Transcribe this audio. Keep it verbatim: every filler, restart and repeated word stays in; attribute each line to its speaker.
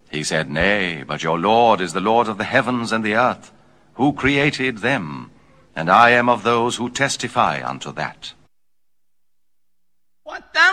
Speaker 1: He said, Nay, but your Lord is the Lord of the heavens and the earth, who created them, and I am of those who testify unto that.